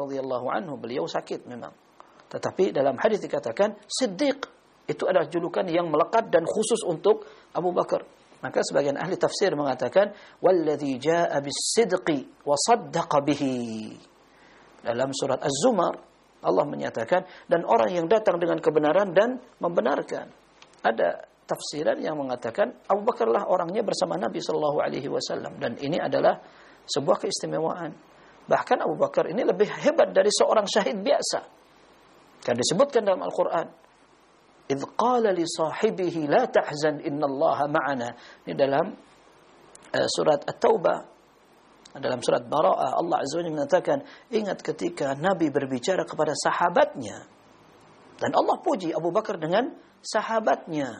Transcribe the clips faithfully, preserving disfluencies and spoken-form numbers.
radhiyallahu anhu, beliau sakit memang. Tetapi dalam hadis dikatakan Siddiq, itu adalah julukan yang melekat dan khusus untuk Abu Bakar. Maka sebagian ahli tafsir mengatakan walladzi jaa'a bis-sidqi wa saddaqa bihi. Dalam surat Az-Zumar Allah menyatakan dan orang yang datang dengan kebenaran dan membenarkan. Ada tafsiran yang mengatakan Abu Bakarlah orangnya bersama Nabi sallallahu alaihi wasallam, dan ini adalah sebuah keistimewaan. Bahkan Abu Bakar ini lebih hebat dari seorang syahid biasa. Kan disebutkan dalam Al-Quran, idh qala li sahibihi la tahzan innallaha ma'ana. Ini dalam uh, surat At-Taubah. Dalam surat Bara'ah Allah Azza wa Jalla mengatakan, ingat ketika Nabi berbicara kepada sahabatnya. Dan Allah puji Abu Bakar dengan sahabatnya.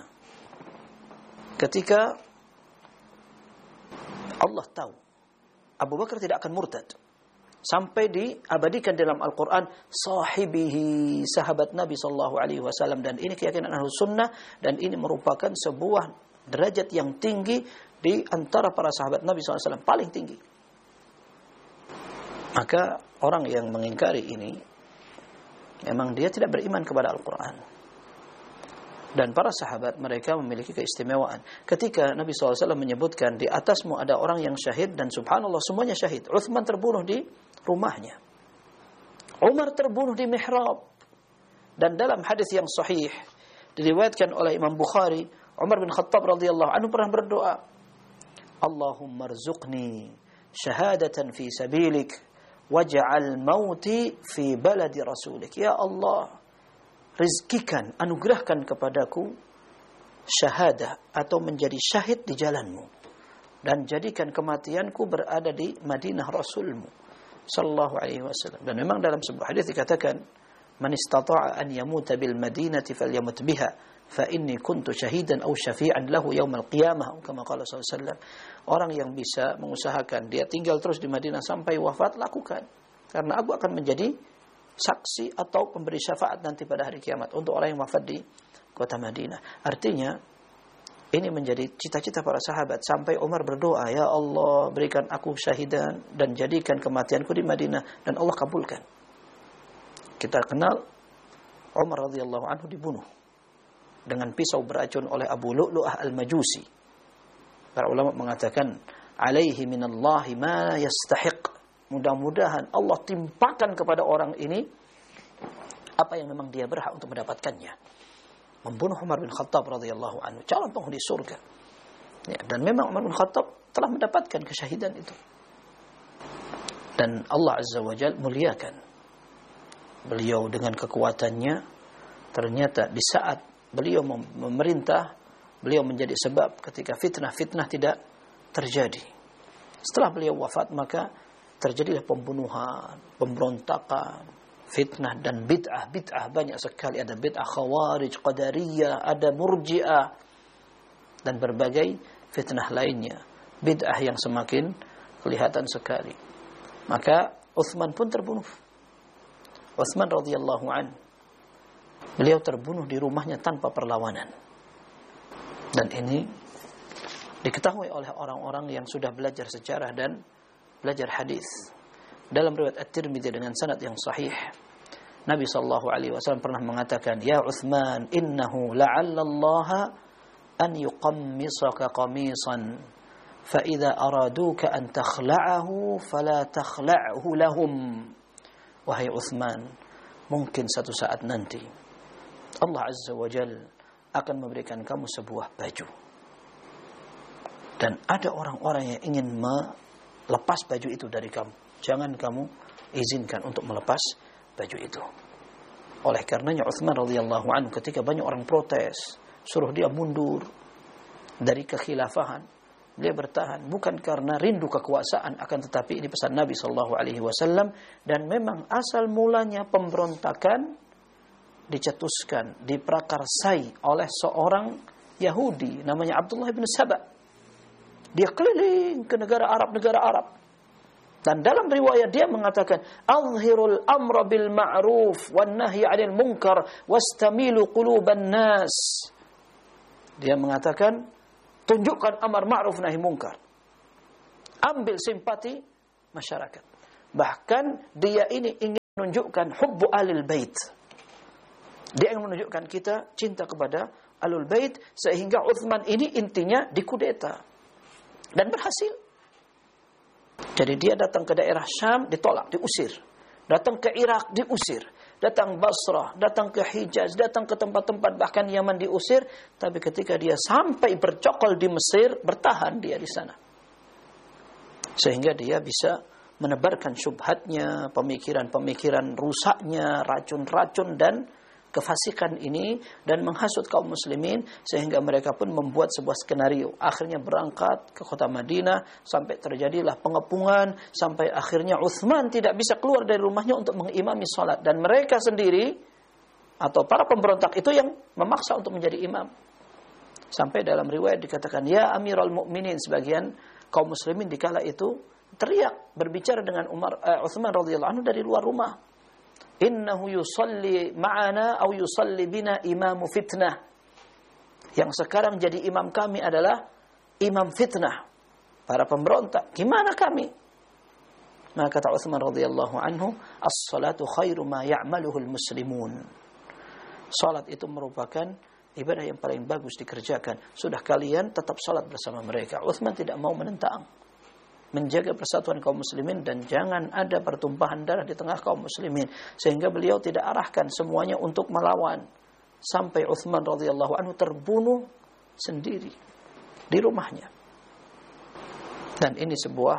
Ketika Allah tahu Abu Bakar tidak akan murtad, sampai diabadikan dalam Al-Quran sahibihi, sahabat Nabi sallallahu alaihi wasallam. Dan ini keyakinan Ahlus Sunnah, dan ini merupakan sebuah derajat yang tinggi di antara para sahabat Nabi sallallahu alaihi wasallam, paling tinggi. Maka orang yang mengingkari ini memang dia tidak beriman kepada Al-Quran. Dan para sahabat mereka memiliki keistimewaan. Ketika Nabi sallallahu alaihi wasallam menyebutkan di atasmu ada orang yang syahid, dan subhanallah semuanya syahid. Uthman terbunuh di rumahnya, Umar terbunuh di mihrab. Dan dalam hadis yang sahih diriwayatkan oleh Imam Bukhari, Umar bin Khattab radhiyallahu anhu pernah berdoa, Allahumma rzuqni syahadatan fi sabilik waj'al mauti fi baladi rasulik. Ya Allah, rizkikan, anugerahkan kepadaku syahadah atau menjadi syahid di jalanmu, dan jadikan kematianku berada di Madinah Rasulmu sallallahu alaihi wasallam. Dan memang dalam sebuah hadis dikatakan, man istata'a an yamuta bil madinati falyamut biha fa inni kuntu syahidan aw syafi'an lahu yaumal qiyamah, kama qala sallallahu alaihi wasallam. Orang yang bisa mengusahakan dia tinggal terus di Madinah sampai wafat, lakukan, karena aku akan menjadi saksi atau pemberi syafaat nanti pada hari kiamat untuk orang yang wafat di kota Madinah. Artinya ini menjadi cita-cita para sahabat, sampai Umar berdoa, ya Allah berikan aku syahidan dan jadikan kematianku di Madinah, dan Allah kabulkan. Kita kenal Umar radhiyallahu anhu dibunuh dengan pisau beracun oleh Abu Lu'lu'ah al-Majusi. Para ulama mengatakan alaihi minallahi ma yastahiq. Mudah-mudahan Allah timpakan kepada orang ini apa yang memang dia berhak untuk mendapatkannya. Membunuh Umar bin Khattab radhiyallahu anhu, calon penghuni surga. Ya, dan memang Umar bin Khattab telah mendapatkan kesyahidan itu. Dan Allah Azza wa Jalla muliakan beliau dengan kekuatannya. Ternyata di saat beliau memerintah, beliau menjadi sebab ketika fitnah-fitnah tidak terjadi. Setelah beliau wafat, maka terjadilah pembunuhan, pemberontakan, fitnah dan bid'ah. Bid'ah banyak sekali. Ada bid'ah khawarij, qadariyah, ada murji'ah, dan berbagai fitnah lainnya. Bid'ah yang semakin kelihatan sekali. Maka Uthman pun terbunuh. Uthman radhiyallahu an, beliau terbunuh di rumahnya tanpa perlawanan. Dan ini diketahui oleh orang-orang yang sudah belajar sejarah dan belajar hadis. Dalam riwayat At-Tirmidzi dengan sanad yang sahih, Nabi sallallahu alaihi wasallam pernah mengatakan, ya Uthman, innahu la'alla Allah an yuqammisaka qamisan fa idza araduka an takhla'ahu fala takhla'hu lahum. Wahai Uthman, mungkin satu saat nanti Allah Azza wa Jalla akan memberikan kamu sebuah baju, dan ada orang-orang yang ingin lepas baju itu dari kamu. Jangan kamu izinkan untuk melepas baju itu. Oleh karenanya Uthman radhiyallahu anhu ketika banyak orang protes, suruh dia mundur dari kekhilafahan, beliau bertahan bukan karena rindu kekuasaan, akan tetapi ini pesan Nabi sallallahu alaihi wasallam. Dan memang asal mulanya pemberontakan dicetuskan, diprakarsai oleh seorang Yahudi namanya Abdullah bin Saba. Dia keliling ke negara Arab, negara Arab. Dan dalam riwayat dia mengatakan, "Azhirul amra bil ma'ruf wan nahyi 'anil munkar wastamilu quluban nas." Dia mengatakan, tunjukkan amar ma'ruf nahi munkar. Ambil simpati masyarakat. Bahkan dia ini ingin menunjukkan hubbu alil bait. Dia ingin menunjukkan kita cinta kepada alul bait, sehingga Utsman ini intinya dikudeta dan berhasil. Jadi dia datang ke daerah Syam ditolak, diusir. Datang ke Irak diusir. Datang Basrah, datang ke Hijaz, datang ke tempat-tempat bahkan Yaman diusir. Tapi ketika dia sampai bercokol di Mesir, bertahan dia di sana. Sehingga dia bisa menebarkan syubhatnya, pemikiran-pemikiran rusaknya, racun-racun dan kefasikan ini, dan menghasut kaum muslimin, sehingga mereka pun membuat sebuah skenario. Akhirnya berangkat ke kota Madinah, sampai terjadilah pengepungan, sampai akhirnya Utsman tidak bisa keluar dari rumahnya untuk mengimami salat, dan mereka sendiri atau para pemberontak itu yang memaksa untuk menjadi imam. Sampai dalam riwayat dikatakan, ya Amirul Mukminin, sebagian kaum muslimin dikala itu teriak berbicara dengan Umar uh, Utsman radhiyallahu anhu dari luar rumah. Innahu yusalli ma'ana atau yusalli bina imamu fitnah. Yang sekarang jadi imam kami adalah imam fitnah, para pemberontak. Gimana kami? Maka kata Utsman radhiyallahu anhu, as-salatu khairu ma ya'maluhu al-muslimun. Salat itu merupakan ibadah yang paling bagus dikerjakan. Sudah kalian tetap salat bersama mereka. Utsman tidak mau menentang, menjaga persatuan kaum muslimin dan jangan ada pertumpahan darah di tengah kaum muslimin, sehingga beliau tidak arahkan semuanya untuk melawan, sampai Utsman radhiyallahu anhu terbunuh sendiri di rumahnya. Dan ini sebuah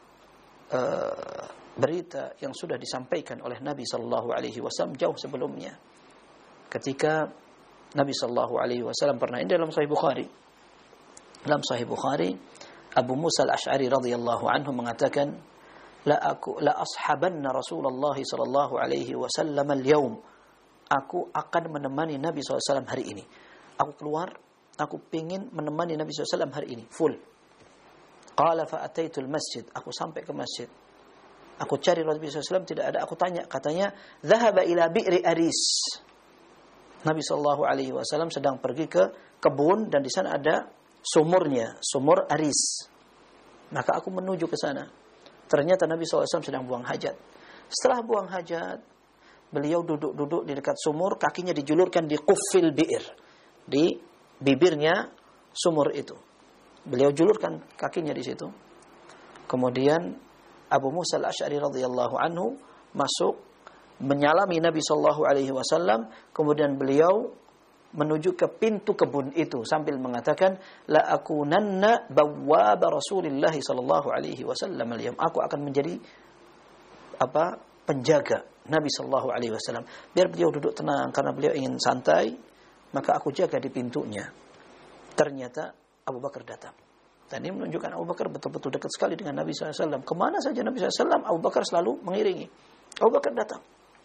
uh, berita yang sudah disampaikan oleh Nabi sallallahu alaihi wasallam jauh sebelumnya, ketika Nabi sallallahu alaihi wasallam pernah, ini dalam Sahih Bukhari, dalam Sahih Bukhari Abu Musa al-Ash'ari radhiyallahu anhu mengatakan, la aku la ashabanna Rasulullah sallallahu alaihi wasallam al-yaum. Aku akan menemani Nabi sallallahu alaihi wasallam hari ini. Aku keluar, aku ingin menemani Nabi sallallahu alaihi wasallam hari ini full. Qala fa ataitu al-masjid. Aku sampai ke masjid. Aku cari Nabi sallallahu alaihi wasallam, tidak ada. Aku tanya, katanya dhahaba ila bi'ri aris. Nabi sallallahu alaihi wasallam sedang pergi ke kebun dan di sana ada sumurnya, sumur aris. Maka aku menuju ke sana. Ternyata Nabi sallallahu alaihi wasallam sedang buang hajat. Setelah buang hajat, beliau duduk-duduk di dekat sumur, kakinya dijulurkan di quffil bi'r, di bibirnya sumur itu. Beliau julurkan kakinya di situ. Kemudian Abu Musa al-Ash'ari radhiyallahu anhu masuk menyalami Nabi sallallahu alaihi wasallam, kemudian beliau menuju ke pintu kebun itu sambil mengatakan, la akunanna bawwab Rasulillah sallallahu alaihi wasallam al-yawm. Aku akan menjadi apa? penjaga Nabi sallallahu alaihi wasallam. Biar beliau duduk tenang karena beliau ingin santai, maka aku jaga di pintunya. Ternyata Abu Bakar datang. Dan ini menunjukkan Abu Bakar betul-betul dekat sekali dengan Nabi sallallahu alaihi wasallam. Kemana saja Nabi sallallahu alaihi wasallam, Abu Bakar selalu mengiringi. Abu Bakar datang.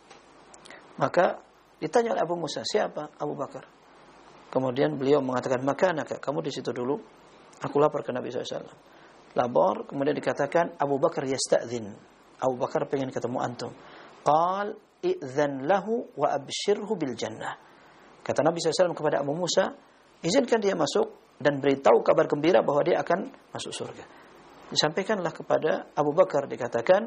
Maka ditanya oleh Abu Musa, siapa Abu Bakar? Kemudian beliau mengatakan, makanaka, kamu di situ dulu. Aku lapor ke Nabi sallallahu alaihi wasallam. Lapor, kemudian dikatakan, Abu Bakar yasta'zin. Abu Bakar pengen ketemu antum. Qal i'dzan lahu wa abshirhu bil jannah. Kata Nabi sallallahu alaihi wasallam kepada Abu Musa, izinkan dia masuk dan beritahu kabar gembira bahwa dia akan masuk surga. Disampaikanlah kepada Abu Bakar, dikatakan,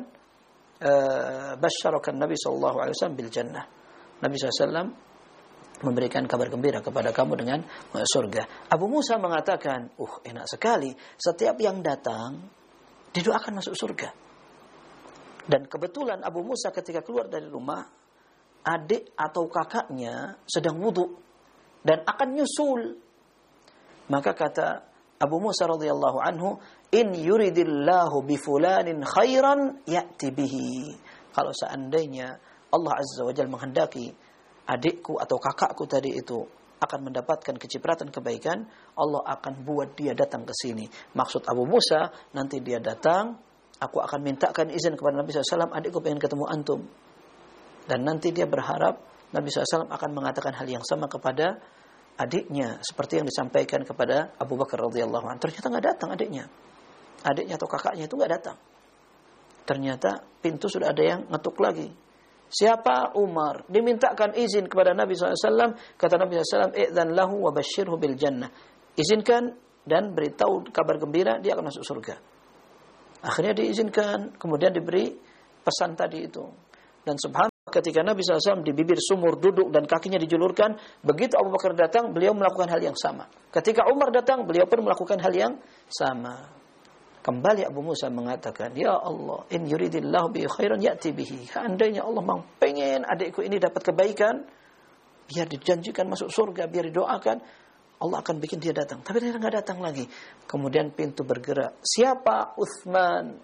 basyarakan Nabi sallallahu alaihi wasallam bil jannah. Nabi sallallahu alaihi wasallam memberikan kabar gembira kepada kamu dengan surga. Abu Musa mengatakan, uh enak sekali, setiap yang datang didoakan masuk surga. Dan kebetulan Abu Musa ketika keluar dari rumah, adik atau kakaknya sedang wudhu dan akan nyusul. Maka kata Abu Musa radhiyallahu anhu, in yuridillahu bi fulanin khairan ya'ti bihi. Kalau seandainya Allah azza wa jalla menghendaki adikku atau kakakku tadi itu akan mendapatkan kecipratan kebaikan, Allah akan buat dia datang ke sini. Maksud Abu Musa, nanti dia datang, aku akan mintakan izin kepada Nabi sallallahu alaihi wasallam, adikku pengen ketemu antum. Dan nanti dia berharap Nabi sallallahu alaihi wasallam akan mengatakan hal yang sama kepada adiknya, seperti yang disampaikan kepada Abu Bakar radhiyallahu anhu. Ternyata nggak datang adiknya. Adiknya atau kakaknya itu nggak datang. Ternyata pintu sudah ada yang ngetuk lagi. Siapa? Umar. Dimintakan izin kepada Nabi sallallahu alaihi wasallam. Kata Nabi sallallahu alaihi wasallam, "Idzan lahu wa basyirhu bil jannah." Izinkan dan beritahu kabar gembira dia akan masuk surga. Akhirnya diizinkan, kemudian diberi pesan tadi itu. Dan subhanallah ketika Nabi shallallahu alaihi wasallam di bibir sumur duduk dan kakinya dijulurkan, begitu Abu Bakar datang, beliau melakukan hal yang sama. Ketika Umar datang, beliau pun melakukan hal yang sama. Kembali Abu Musa mengatakan, ya Allah, in yuridillahu bi khairan ya'ti bihi. Seandainya Allah memang pengen adikku ini dapat kebaikan, biar dijanjikan masuk surga, biar didoakan, Allah akan bikin dia datang. Tapi dia nggak datang lagi. Kemudian pintu bergerak. Siapa? Utsman.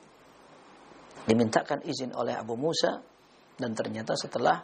Dimintakan izin oleh Abu Musa. Dan ternyata setelah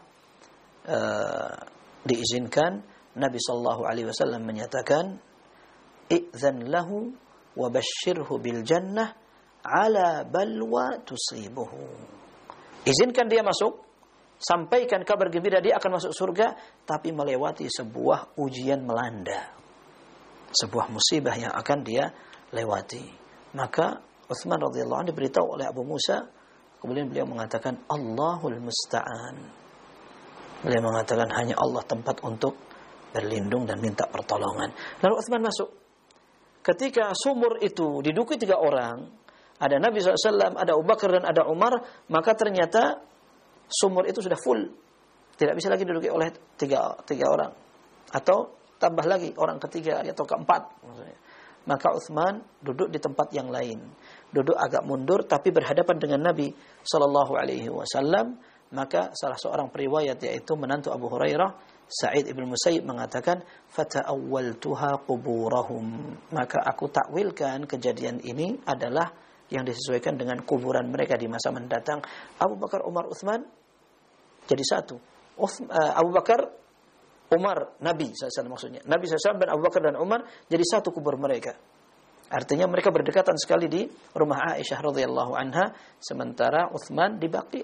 uh, diizinkan, Nabi sallallahu alaihi wasallam menyatakan, "Idzan lahu wa basyirhu bil jannah ala balwa tusibuhu." Izinkan dia masuk, sampaikan kabar gembira dia akan masuk surga, tapi melewati sebuah ujian melanda. Sebuah musibah yang akan dia lewati. Maka Utsman radhiyallahu anhu diberitahu oleh Abu Musa. Kemudian beliau mengatakan, Allahul Musta'an. Beliau mengatakan, hanya Allah tempat untuk berlindung dan minta pertolongan. Lalu Utsman masuk. Ketika sumur itu diduduki tiga orang, ada Nabi shallallahu alaihi wasallam, ada Abu Bakar dan ada Umar, maka ternyata sumur itu sudah full. Tidak bisa lagi diduduki oleh tiga, tiga orang. Atau tambah lagi orang ketiga atau keempat. Maksudnya. Maka Utsman duduk di tempat yang lain. Duduk agak mundur tapi berhadapan dengan Nabi sallallahu alaihi wasallam. Maka salah seorang periwayat yaitu menantu Abu Hurairah, Sa'id ibn Musayyib mengatakan, "Fata'awwaltuha quburahum." Maka aku takwilkan kejadian ini adalah yang disesuaikan dengan kuburan mereka di masa mendatang. Abu Bakar, Umar, Utsman jadi satu. Abu Bakar, Umar, Nabi shallallahu alaihi wasallam maksudnya. Nabi shallallahu alaihi wasallam dan Abu Bakar dan Umar jadi satu kubur mereka. Artinya mereka berdekatan sekali di rumah Aisyah radhiyallahu anha, sementara Utsman di Baqi.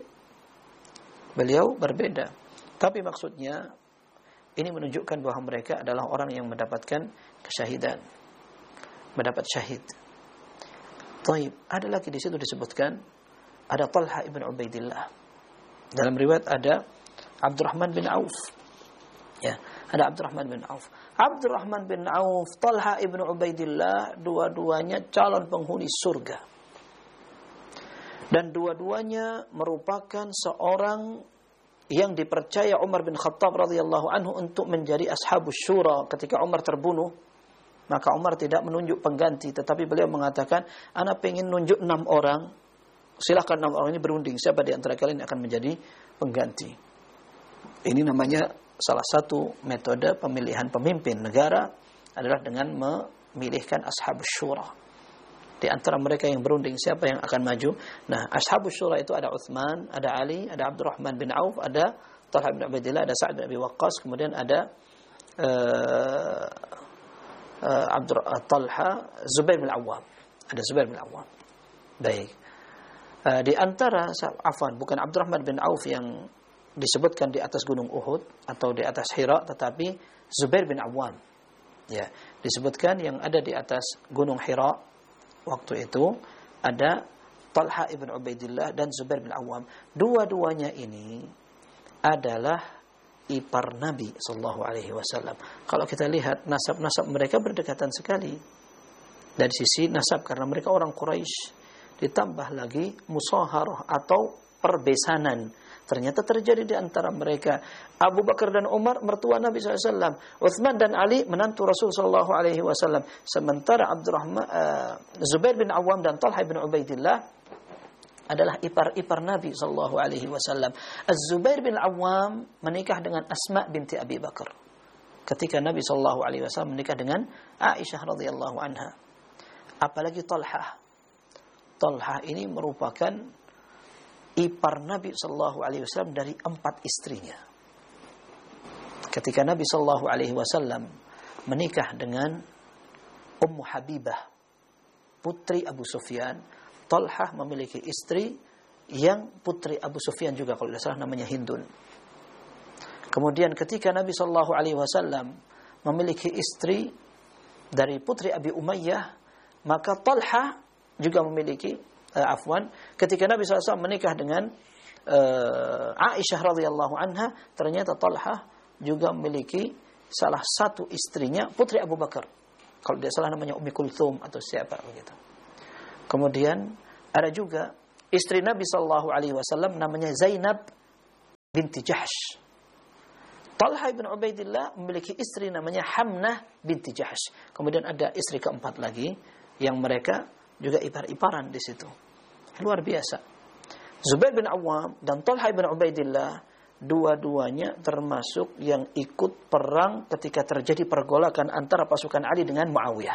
Beliau berbeda. Tapi maksudnya ini menunjukkan bahwa mereka adalah orang yang mendapatkan kesyahidan. Mendapat syahid. Taib, ada lagi di situ disebutkan ada Talha ibn Ubaidillah. Dalam riwayat ada Abdurrahman bin Auf. Ya, ada Abdurrahman bin Auf. Abdurrahman bin Auf, Talha ibn Ubaidillah, dua-duanya calon penghuni surga. Dan dua-duanya merupakan seorang yang dipercaya Umar bin Khattab radhiyallahu anhu untuk menjadi ashabus syura ketika Umar terbunuh. Maka Umar tidak menunjuk pengganti, tetapi beliau mengatakan, "Ana pengen nunjuk enam orang. Silakan enam orang ini berunding siapa di antara kalian yang akan menjadi pengganti." Ini namanya salah satu metode pemilihan pemimpin negara adalah dengan memilihkan ashabus syura. Di antara mereka yang berunding siapa yang akan maju. Nah, ashabus syura itu ada Utsman, ada Ali, ada Abdurrahman bin Auf, ada Talha bin Ubaidillah, ada Sa'ad bin Abi Waqqas, kemudian ada uh, uh, Abdur uh, Talha, Zubair bin Awwam. Ada Zubair bin Awwam. Baik. Uh, di antara afwan bukan Abdurrahman bin Auf yang disebutkan di atas gunung Uhud atau di atas Hira, tetapi Zubair bin Awwam. Ya, disebutkan yang ada di atas gunung Hira waktu itu ada Talha ibn Ubaidillah dan Zubair bin Awwam. Dua-duanya ini adalah ipar Nabi sallallahu alaihi wasallam. Kalau kita lihat nasab-nasab mereka berdekatan sekali. Dari sisi nasab karena mereka orang Quraisy, ditambah lagi musaharah atau perbesanan. Ternyata terjadi di antara mereka. Abu Bakar dan Umar mertua Nabi sallallahu alaihi wasallam. Utsman dan Ali menantu Rasul sallallahu alaihi wasallam. Sementara Abdurrahman uh, Zubair bin Awwam dan Talha bin Ubaidillah adalah ipar-ipar Nabi sallallahu alaihi wasallam. Az-Zubair bin Awwam menikah dengan Asma binti Abi Bakar. Ketika Nabi sallallahu alaihi wasallam menikah dengan Aisyah radhiyallahu anha. Apalagi Talha. Talha ini merupakan ipar Nabi sallallahu alaihi wasallam dari empat istrinya. Ketika Nabi sallallahu alaihi wasallam menikah dengan Ummu Habibah, putri Abu Sufyan, Talha memiliki istri yang putri Abu Sufyan juga, kalau tidak salah namanya Hindun. Kemudian ketika Nabi sallallahu alaihi wasallam memiliki istri dari putri Abi Umayyah, maka Talha juga memiliki Uh, afwan, ketika Nabi sallallahu alaihi wasallam menikah dengan uh, Aisyah radhiyallahu anha, ternyata Talha juga memiliki salah satu istrinya putri Abu Bakar. Kalau tidak salah namanya Ummi Kulthum atau siapa begitu. Kemudian ada juga istri Nabi sallallahu alaihi wasallam namanya Zainab binti Jahsh. Talha bin Ubaidillah memiliki istri namanya Hamnah binti Jahsh. Kemudian ada istri keempat lagi yang mereka juga ipar-iparan di situ. Luar biasa. Zubair bin Awam dan Talha bin Ubaidillah dua-duanya termasuk yang ikut perang ketika terjadi pergolakan antara pasukan Ali dengan Muawiyah.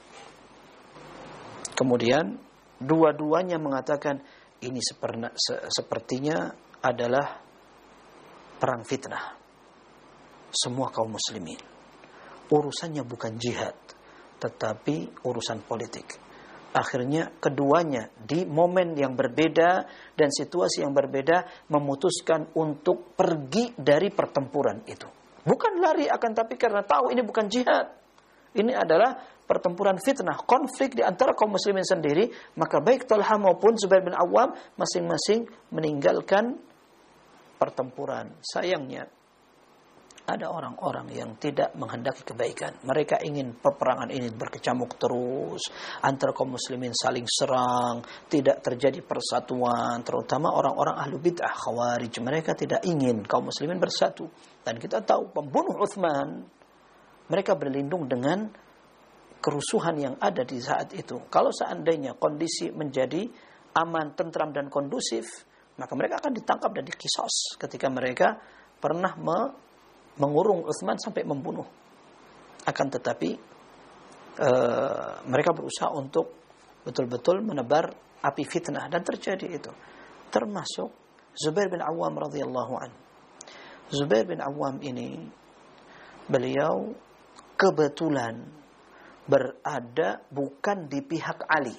Kemudian dua-duanya mengatakan ini seperna, se, sepertinya adalah perang fitnah. Semua kaum muslimin. Urusannya bukan jihad, tetapi urusan politik. Akhirnya keduanya di momen yang berbeda dan situasi yang berbeda memutuskan untuk pergi dari pertempuran itu. Bukan lari akan tapi karena tahu ini bukan jihad. Ini adalah pertempuran fitnah, konflik di antara kaum muslimin sendiri. Maka baik Talha maupun Zubair bin Awam masing-masing meninggalkan pertempuran. Sayangnya ada orang-orang yang tidak menghendaki kebaikan. Mereka ingin peperangan ini berkecamuk terus, antara kaum muslimin saling serang, tidak terjadi persatuan, terutama orang-orang ahlu bid'ah, khawarij. Mereka tidak ingin kaum muslimin bersatu. Dan kita tahu pembunuh Utsman, mereka berlindung dengan kerusuhan yang ada di saat itu. Kalau seandainya kondisi menjadi aman, tentram dan kondusif, maka mereka akan ditangkap dan dikisos ketika mereka pernah me mengurung Utsman sampai membunuh. Akan tetapi uh, mereka berusaha untuk betul-betul menebar api fitnah dan terjadi itu. Termasuk Zubair bin Awam radhiyallahu an. Zubair bin Awam ini beliau kebetulan berada bukan di pihak Ali.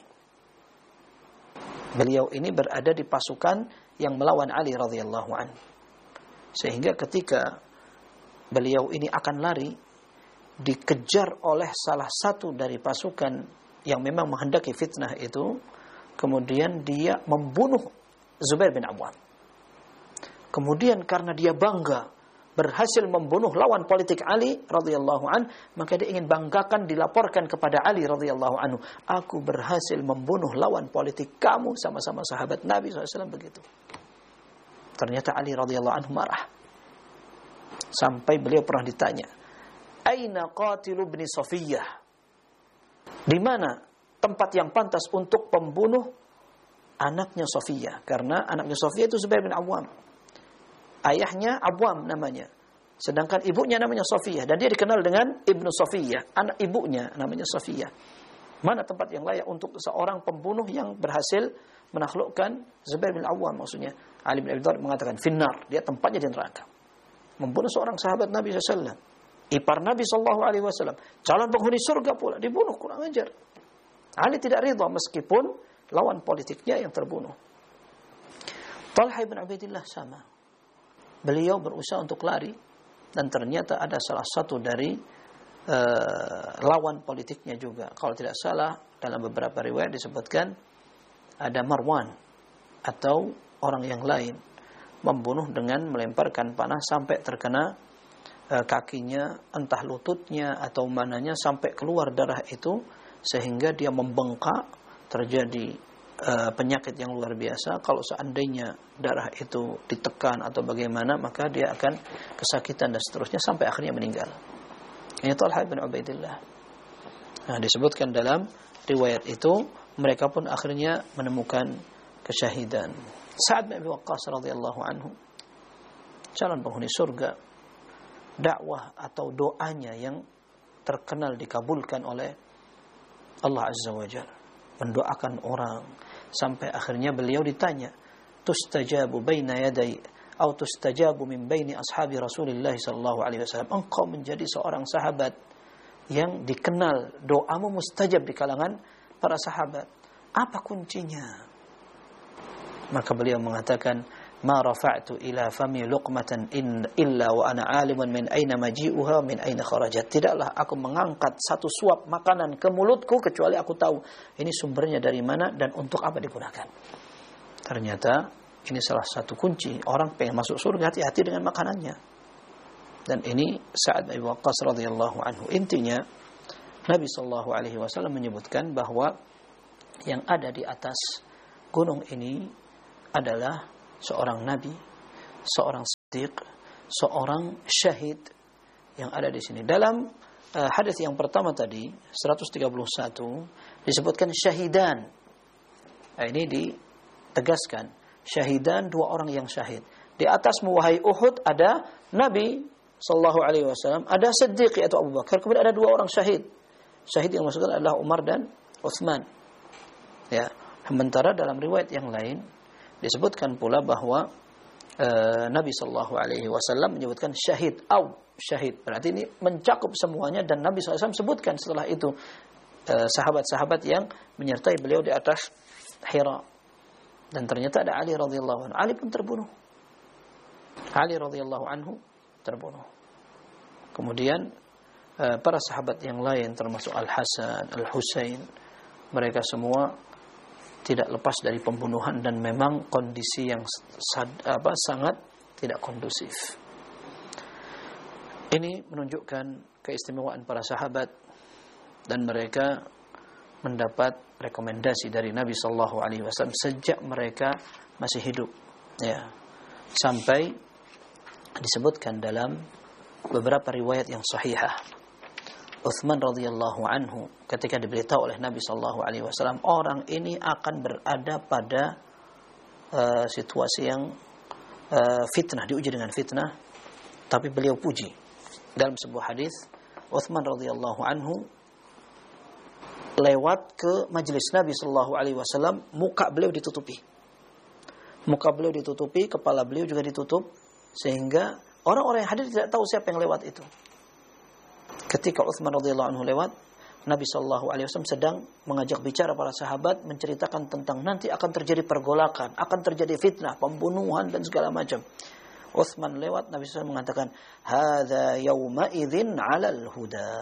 Beliau ini berada di pasukan yang melawan Ali radhiyallahu an. Sehingga ketika beliau ini akan lari, dikejar oleh salah satu dari pasukan yang memang menghendaki fitnah itu, kemudian dia membunuh Zubair bin Awam. Kemudian karena dia bangga berhasil membunuh lawan politik Ali radhiyallahu an, maka dia ingin banggakan, dilaporkan kepada Ali radhiyallahu anhu, aku berhasil membunuh lawan politik kamu, sama-sama sahabat Nabi shallallahu alaihi wasallam begitu. Ternyata Ali radhiyallahu anhu marah. Sampai beliau pernah ditanya, aina qatilu ibn Safiyyah? Di mana tempat yang pantas untuk pembunuh anaknya Safiyyah? Karena anaknya Safiyyah itu Zubair bin Awam. Ayahnya Awam namanya. Sedangkan ibunya namanya Safiyyah. Dan dia dikenal dengan Ibnu Safiyyah. Anak ibunya namanya Safiyyah. Mana tempat yang layak untuk seorang pembunuh yang berhasil menaklukkan Zubair bin Awam? Maksudnya Ali bin Abi Thalib mengatakan finnar. Dia tempatnya di neraka. Membunuh seorang sahabat Nabi shallallahu alaihi wasallam, ipar Nabi shallallahu alaihi wasallam, calon penghuni surga pula, dibunuh, kurang ajar. Ali tidak ridha meskipun lawan politiknya yang terbunuh. Talha bin Ubaidillah sama. Beliau berusaha untuk lari dan ternyata ada salah satu dari uh, lawan politiknya juga. Kalau tidak salah dalam beberapa riwayat disebutkan ada Marwan atau orang yang lain membunuh dengan melemparkan panah sampai terkena e, kakinya, entah lututnya atau mananya, sampai keluar darah itu sehingga dia membengkak, terjadi e, penyakit yang luar biasa. Kalau seandainya darah itu ditekan atau bagaimana, maka dia akan kesakitan dan seterusnya sampai akhirnya meninggal. Ini Talha bin Ubaidillah. Nah, disebutkan dalam riwayat itu mereka pun akhirnya menemukan kesyahidan. Sa'ad bin Abi Waqqas radhiyallahu anhu, calon penghuni surga, dakwah atau doanya yang terkenal dikabulkan oleh Allah Azza wa Jalla, mendoakan orang sampai akhirnya beliau ditanya, tustajabu baina yaday atau tustajabu min baini ashabi Rasulillah sallallahu alaihi wasallam, engkau menjadi seorang sahabat yang dikenal doamu mustajab di kalangan para sahabat, apa kuncinya? Maka beliau mengatakan, ma rafa'tu ila fami luqmatan in illa wa ana alimun min aina maji'uha min aina kharajat. Tidaklah aku mengangkat satu suap makanan ke mulutku kecuali aku tahu ini sumbernya dari mana dan untuk apa digunakan. Ternyata ini salah satu kunci orang pengen masuk surga, hati-hati dengan makanannya. Dan ini Sa'ad bin Abi Waqqas radhiyallahu anhu. Intinya Nabi sallallahu alaihi wasallam menyebutkan bahwa yang ada di atas gunung ini adalah seorang nabi, seorang Siddiq, seorang syahid yang ada di sini. Dalam uh, hadis yang pertama tadi, seratus tiga puluh satu, disebutkan syahidan. Nah, ini ditegaskan, syahidan, dua orang yang syahid. Di atasmu wahai Uhud ada Nabi sallallahu alaihi wasallam, ada Siddiq yaitu Abu Bakar, kemudian ada dua orang syahid. Syahid yang maksudnya adalah Umar dan Utsman. Ya, sementara dalam riwayat yang lain disebutkan pula bahwa uh, Nabi sallallahu alaihi wasallam menyebutkan syahid au syahid. Berarti ini mencakup semuanya, dan Nabi sallallahu alaihi wasallam sebutkan setelah itu uh, sahabat-sahabat yang menyertai beliau di atas Hira. Dan ternyata ada Ali radhiyallahu anhu. Ali pun terbunuh. Ali radhiyallahu anhu terbunuh. Kemudian uh, para sahabat yang lain termasuk Al-Hasan, Al-Husain, mereka semua tidak lepas dari pembunuhan, dan memang kondisi yang sad, apa, sangat tidak kondusif. Ini menunjukkan keistimewaan para sahabat, dan mereka mendapat rekomendasi dari Nabi sallallahu alaihi wasallam sejak mereka masih hidup, ya, sampai disebutkan dalam beberapa riwayat yang sahihah, Utsman radhiyallahu anhu ketika diberitahu oleh Nabi sallallahu alaihi wasallam orang ini akan berada pada uh, situasi yang uh, fitnah, diuji dengan fitnah, tapi beliau puji. Dalam sebuah hadis, Utsman radhiyallahu anhu lewat ke majelis Nabi sallallahu alaihi wasallam, muka beliau ditutupi. Muka beliau ditutupi, kepala beliau juga ditutup, sehingga orang-orang yang hadir tidak tahu siapa yang lewat itu. Ketika Utsman radhiyallahu anhu lewat, Nabi sallallahu alaihi wasallam sedang mengajak bicara para sahabat, menceritakan tentang nanti akan terjadi pergolakan, akan terjadi fitnah, pembunuhan dan segala macam. Utsman lewat, Nabi sallallahu alaihi wasallam mengatakan, "Hadza yauma idzin 'alal huda."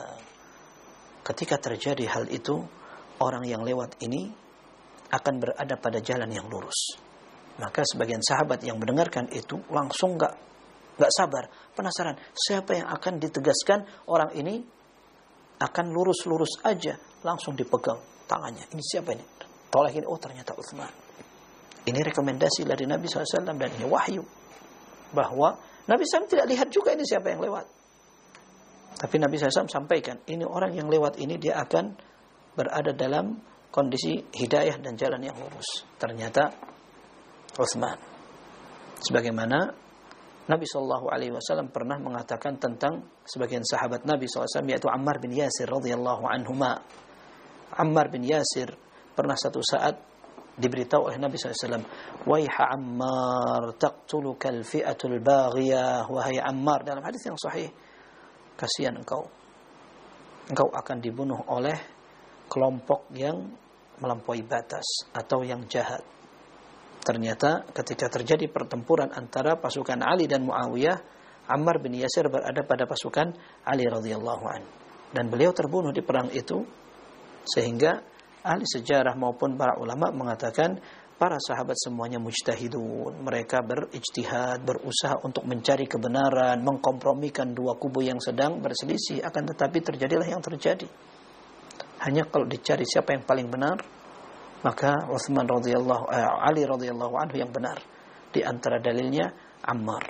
Ketika terjadi hal itu, orang yang lewat ini akan berada pada jalan yang lurus. Maka sebagian sahabat yang mendengarkan itu langsung enggak enggak sabar, penasaran, siapa yang akan ditegaskan orang ini akan lurus-lurus aja, langsung dipegang tangannya. Ini siapa ini? Toleh ini, oh ternyata Utsman. Ini rekomendasi dari Nabi sallallahu alaihi wasallam, dan ini wahyu bahwa Nabi sallallahu alaihi wasallam tidak lihat juga ini siapa yang lewat. Tapi Nabi sallallahu alaihi wasallam sampaikan, ini orang yang lewat ini dia akan berada dalam kondisi hidayah dan jalan yang lurus. Ternyata Utsman. Sebagaimana Nabi sallallahu alaihi wasallam pernah mengatakan tentang sebagian sahabat Nabi sallallahu alaihi wasallam, yaitu Ammar bin Yasir radhiyallahu anhuma. Ammar bin Yasir pernah satu saat diberitahu oleh Nabi sallallahu alaihi wasallam, "Waiha Ammar, taqtuluka al-fi'atul baghiyah." Wahai Ammar, dalam hadis yang sahih, kasihan engkau. Engkau akan dibunuh oleh kelompok yang melampaui batas atau yang jahat. Ternyata ketika terjadi pertempuran antara pasukan Ali dan Muawiyah, Ammar bin Yasir berada pada pasukan Ali radhiyallahu an, dan beliau terbunuh di perang itu, sehingga ahli sejarah maupun para ulama mengatakan para sahabat semuanya mujtahidun. Mereka berijtihad, berusaha untuk mencari kebenaran, mengkompromikan dua kubu yang sedang berselisih, akan tetapi terjadilah yang terjadi. Hanya kalau dicari siapa yang paling benar, maka Utsman radhiyallahu eh, Ali radhiyallahu anhu yang benar. Di antara dalilnya Ammar.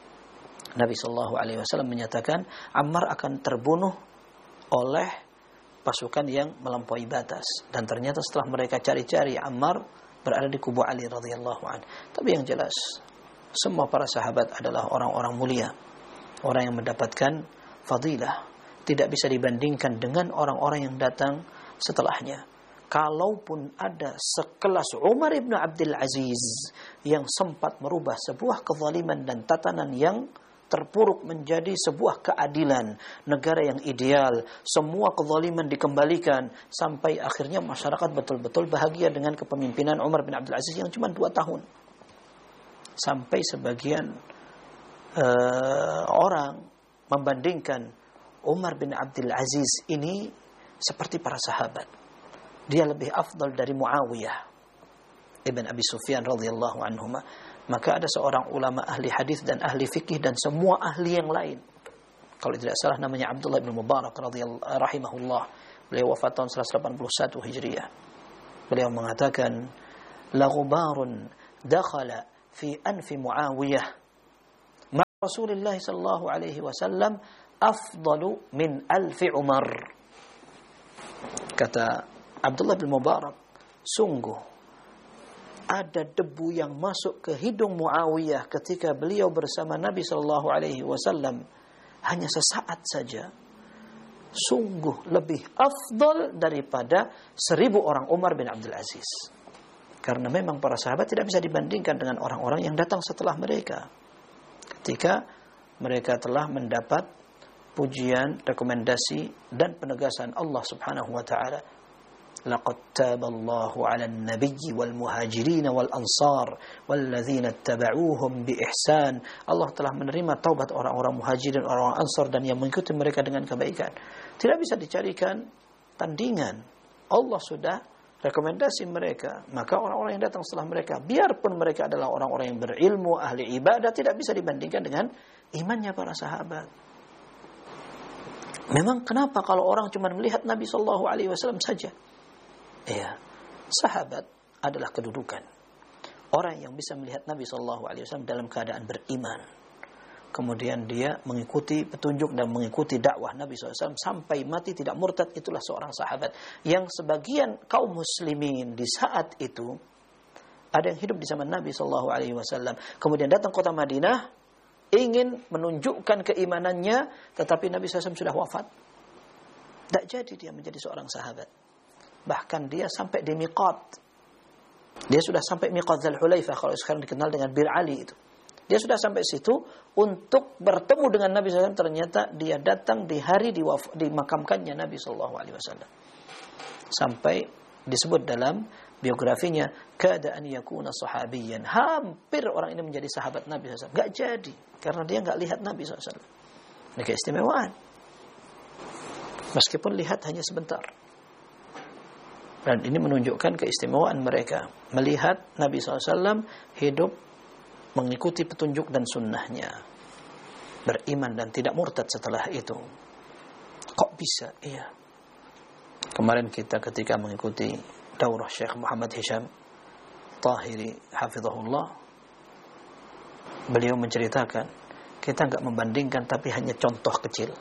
Nabi sallallahu alaihi wasallam menyatakan Ammar akan terbunuh oleh pasukan yang melampaui batas, dan ternyata setelah mereka cari-cari, Ammar berada di kubu Ali radhiyallahu anhu. Tapi yang jelas, semua para sahabat adalah orang-orang mulia, orang yang mendapatkan fadilah, tidak bisa dibandingkan dengan orang-orang yang datang setelahnya. Kalaupun ada sekelas Umar ibn Abdul Aziz yang sempat merubah sebuah kezaliman dan tatanan yang terpuruk menjadi sebuah keadilan, negara yang ideal, semua kezaliman dikembalikan, sampai akhirnya masyarakat betul-betul bahagia dengan kepemimpinan Umar bin Abdul Aziz yang cuma dua tahun. Sampai sebagian uh, orang membandingkan Umar bin Abdul Aziz ini seperti para sahabat. Dia lebih afdal dari Muawiyah ibn Abi Sufyan radhiyallahu anhuma. Maka ada seorang ulama ahli hadis dan ahli fikih dan semua ahli yang lain, kalau tidak salah namanya Abdullah bin Mubarak radhiyallahu rahimahullah, beliau wafat tahun seratus delapan puluh satu Hijriah. Beliau mengatakan, la ghubarun dakhala fi anfi Muawiyah Rasulullah sallallahu alaihi wasallam afdalu min alfi Umar. Kata Abdullah bin Mubarak, sungguh ada debu yang masuk ke hidung Muawiyah ketika beliau bersama Nabi sallallahu alaihi wasallam hanya sesaat saja. Sungguh lebih afdal daripada seribu orang Umar bin Abdul Aziz. Karena memang para sahabat tidak bisa dibandingkan dengan orang-orang yang datang setelah mereka. Ketika mereka telah mendapat pujian, rekomendasi dan penegasan Allah Subhanahu wa taala. Laqad taballahu 'alan nabiyyi wal muhajirin wal ansar walladzina ittaba'uuhum bi ihsan. Allah telah menerima taubat orang-orang muhajirin, orang-orang ansar dan yang mengikuti mereka dengan kebaikan. Tidak bisa dicarikan tandingan. Allah sudah rekomendasi mereka, maka orang-orang yang datang setelah mereka, biarpun mereka adalah orang-orang yang berilmu, ahli ibadah, tidak bisa dibandingkan dengan imannya para sahabat. Memang kenapa kalau orang cuma melihat Nabi sallallahu alaihi wasallam saja? Ya, sahabat adalah kedudukan. Orang yang bisa melihat Nabi sallallahu alaihi wasallam dalam keadaan beriman, kemudian dia mengikuti petunjuk dan mengikuti dakwah Nabi sallallahu alaihi wasallam sampai mati tidak murtad, itulah seorang sahabat. Yang sebagian kaum muslimin di saat itu, ada yang hidup di zaman Nabi sallallahu alaihi wasallam, kemudian datang kota Madinah, ingin menunjukkan keimanannya, tetapi Nabi sallallahu alaihi wasallam sudah wafat. Tidak jadi dia menjadi seorang sahabat. Bahkan dia sampai di miqat. Dia sudah sampai miqat Dzul Hulaifah, kalau sekarang dikenal dengan Bir Ali itu. Dia sudah sampai situ untuk bertemu dengan Nabi sallallahu alaihi wasallam. Ternyata dia datang di hari diwaf- dimakamkannya Nabi sallallahu alaihi wasallam. Sampai disebut dalam biografinya, kada an yakuna sahabiyan. Hampir orang ini menjadi sahabat Nabi sallallahu alaihi wasallam. Enggak jadi, karena dia enggak lihat Nabi sallallahu alaihi wasallam. Ini keistimewaan. Meskipun lihat hanya sebentar. Dan ini menunjukkan keistimewaan mereka. Melihat Nabi sallallahu alaihi wasallam hidup mengikuti petunjuk dan sunnahnya. Beriman dan tidak murtad setelah itu. Kok bisa? Iya. Kemarin kita ketika mengikuti daurah Syekh Muhammad Hisham Tahiri hafizahullah, beliau menceritakan, kita enggak membandingkan tapi hanya contoh kecil.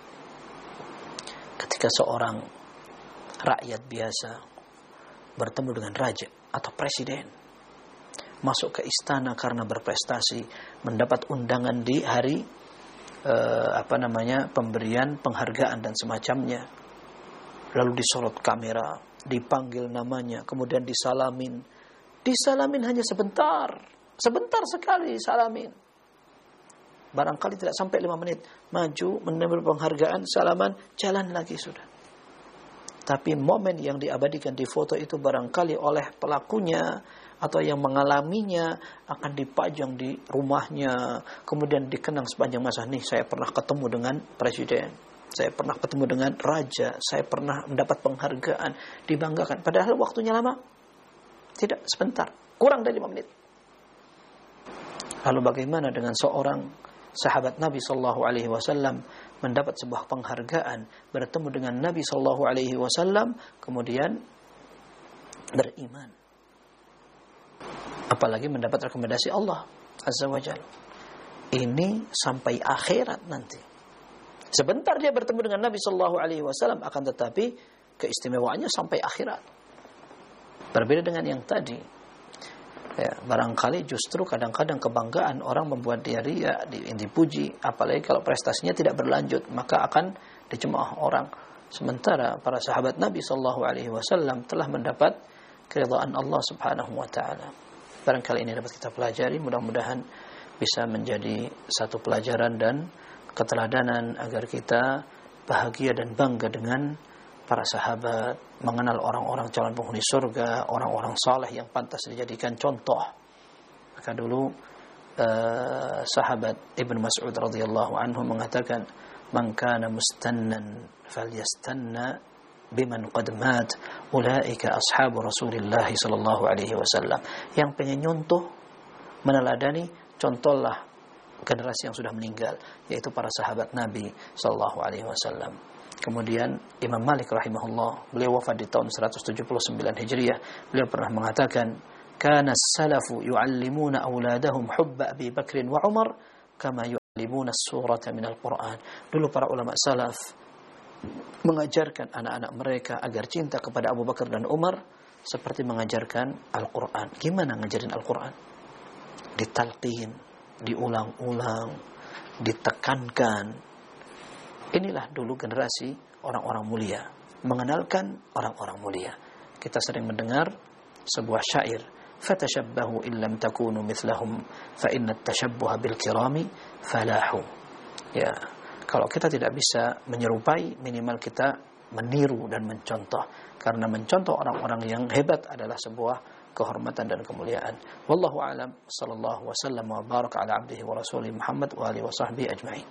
Ketika seorang rakyat biasa bertemu dengan raja atau presiden, masuk ke istana karena berprestasi, mendapat undangan di hari eh, apa namanya pemberian penghargaan dan semacamnya, lalu disorot kamera, dipanggil namanya, kemudian disalamin, disalamin hanya sebentar, sebentar sekali disalamin, barangkali tidak sampai lima menit, maju menerima penghargaan, salaman, jalan lagi sudah. Tapi momen yang diabadikan di foto itu barangkali oleh pelakunya atau yang mengalaminya akan dipajang di rumahnya, kemudian dikenang sepanjang masa. Nih, saya pernah ketemu dengan presiden, saya pernah ketemu dengan raja, saya pernah mendapat penghargaan, dibanggakan. Padahal waktunya lama, tidak, sebentar, kurang dari lima menit. Lalu bagaimana dengan seorang sahabat Nabi sallallahu alaihi wasallam mendapat sebuah penghargaan, bertemu dengan Nabi sallallahu alaihi wasallam, kemudian beriman. Apalagi mendapat rekomendasi Allah Azza wa Jalla. Ini sampai akhirat nanti. Sebentar dia bertemu dengan Nabi sallallahu alaihi wasallam, akan tetapi keistimewaannya sampai akhirat. Berbeda dengan yang tadi. Ya, barangkali justru kadang-kadang kebanggaan orang membuat dia ria, dipuji, apalagi kalau prestasinya tidak berlanjut, maka akan dicemooh orang. Sementara para sahabat Nabi sallallahu alaihi wasallam telah mendapat keridhaan Allah Subhanahu wa taala. Barangkali ini dapat kita pelajari, mudah-mudahan bisa menjadi satu pelajaran dan keteladanan agar kita bahagia dan bangga dengan para sahabat, mengenal orang-orang calon penghuni surga, orang-orang saleh yang pantas dijadikan contoh. Maka dulu uh, sahabat Ibnu Mas'ud radhiyallahu anhu mengatakan, "Man kana mustannan falyastanna biman qad mat, ulaika ashabu Rasulillah sallallahu alaihi wasallam." Yang pengen nyontoh, meneladani, contohlah generasi yang sudah meninggal, yaitu para sahabat Nabi sallallahu alaihi wasallam. Kemudian Imam Malik rahimahullah, beliau wafat di tahun seratus tujuh puluh sembilan Hijriah. Beliau pernah mengatakan, "Kana as-salafu yu'allimuna auladahum hubba Abi Bakr wa Umar kama yu'allimuna as-surata minal Qur'an. Dulu para ulama salaf mengajarkan anak-anak mereka agar cinta kepada Abu Bakar dan Umar seperti mengajarkan Al-Quran. Gimana ngajarin Al-Quran? Ditalqin, diulang-ulang, ditekankan. Inilah dulu generasi orang-orang mulia, mengenalkan orang-orang mulia. Kita sering mendengar sebuah syair, fatashabbahu illam takunu mithlahum fa inna at-tashabbuha bil kirami falahu. Ya, kalau kita tidak bisa menyerupai, minimal kita meniru dan mencontoh. Karena mencontoh orang-orang yang hebat adalah sebuah kehormatan dan kemuliaan. Wallahu a'lam, sallallahu wasallam wa baraka ala abdihi wa rasulih Muhammad wa alihi wa sahbihi ajma'in.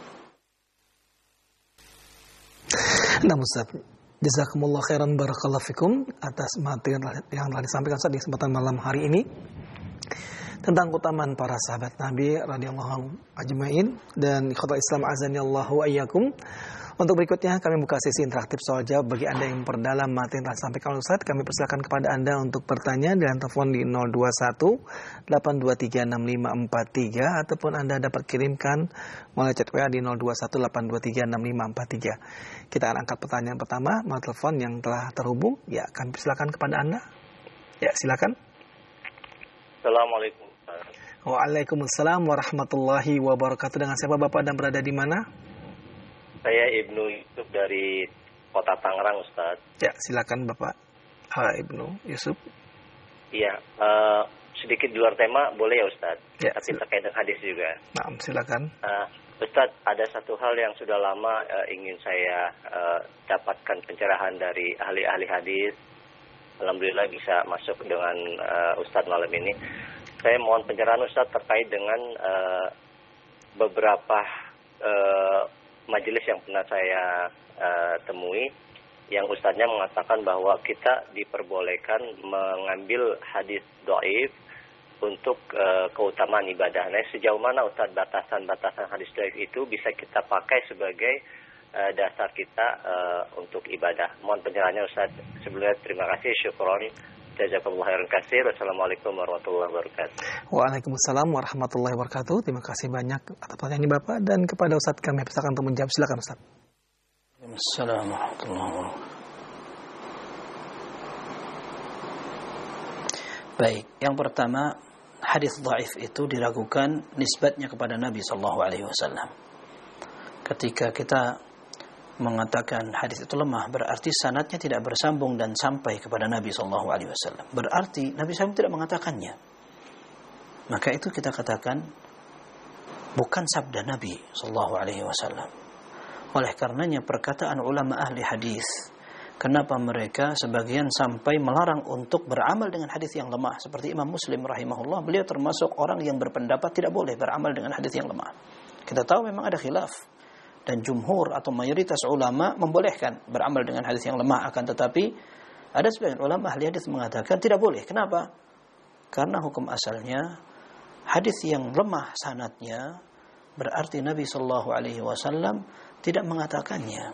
Nah, Ustaz, jazakumullah khairan barakallahu fikum atas materi yang telah disampaikan saat di kesempatan malam hari ini tentang keutamaan para sahabat Nabi radhiyallahu ajmain. Dan ikhwatul Islam azanillahu wa iyyakum. Untuk berikutnya kami buka sesi interaktif soal jawab bagi Anda yang memperdalam materi yang telah disampaikan oleh Ustaz. Kami persilakan kepada Anda untuk bertanya dengan telepon di nol dua satu delapan dua tiga enam lima empat tiga ataupun Anda dapat kirimkan melalui chat W A di nol dua satu delapan dua tiga enam lima empat tiga. Kita akan angkat pertanyaan pertama melalui telepon yang telah terhubung. Ya, kami persilakan kepada Anda. Ya, silakan. Assalamualaikum. Waalaikumsalam warahmatullahi wabarakatuh. Dengan siapa Bapak dan berada di mana? Saya Ibnu Yusuf dari Kota Tangerang, Ustaz. Ya, silakan Bapak. Ha, Ibnu Yusuf. Iya, uh, sedikit di luar tema boleh ya Ustaz? Ya, tapi silakan. terkait dengan hadis juga. Nah, silakan. Uh, Ustaz, ada satu hal yang sudah lama uh, ingin saya uh, dapatkan pencerahan dari ahli-ahli hadis. Alhamdulillah bisa masuk dengan uh, Ustaz malam ini. Saya mohon pencerahan Ustaz terkait dengan uh, beberapa uh, majelis yang pernah saya uh, temui, yang Ustaznya mengatakan bahwa kita diperbolehkan mengambil hadis dhaif untuk uh, keutamaan ibadah. Nah, sejauh mana Ustaz batasan-batasan hadis dhaif itu bisa kita pakai sebagai uh, dasar kita uh, untuk ibadah? Mohon pencerahannya Ustaz. Sebelumnya terima kasih, syukron. Jazakallahu khairan katsir. Wassalamualaikum warahmatullahi wabarakatuh. Waalaikumsalam warahmatullahi wabarakatuh. Terima kasih banyak atas pertanyaan Bapak, dan kepada Ustaz kami persilakan untuk menjawab. Silakan Ustaz. Assalamualaikum warahmatullahi wabarakatuh. Baik, yang pertama, hadis dhaif itu diragukan nisbatnya kepada Nabi sallallahu alaihi wasallam. Ketika kita mengatakan hadis itu lemah, berarti sanadnya tidak bersambung dan sampai kepada Nabi sallallahu alaihi wasallam. Berarti Nabi sallallahu alaihi wasallam tidak mengatakannya. Maka itu kita katakan bukan sabda Nabi sallallahu alaihi wasallam. Oleh karenanya perkataan ulama ahli hadis, kenapa mereka sebagian sampai melarang untuk beramal dengan hadis yang lemah, seperti Imam Muslim rahimahullah, beliau termasuk orang yang berpendapat tidak boleh beramal dengan hadis yang lemah. Kita tahu memang ada khilaf, dan jumhur atau mayoritas ulama membolehkan beramal dengan hadis yang lemah, akan tetapi ada sebagian ulama ahli hadis mengatakan tidak boleh. Kenapa? Karena hukum asalnya hadis yang lemah sanadnya berarti Nabi sallallahu alaihi wasallam tidak mengatakannya.